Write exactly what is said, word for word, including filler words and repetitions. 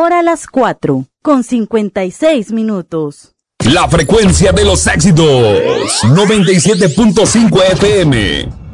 Ahora las cuatro, con cincuenta y seis minutos. La frecuencia de los éxitos, noventa y siete punto cinco F M.